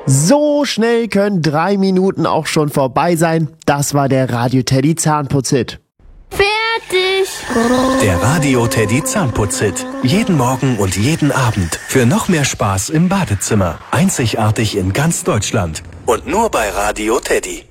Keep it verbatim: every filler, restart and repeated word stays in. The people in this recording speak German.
So schnell können drei Minuten auch schon vorbei sein. Das war der Radio Teddy Zahnputz-Hit. Fertig! Der Radio Teddy Zahnputz-Hit. Jeden Morgen und jeden Abend. Für noch mehr Spaß im Badezimmer. Einzigartig in ganz Deutschland. Und nur bei Radio Teddy.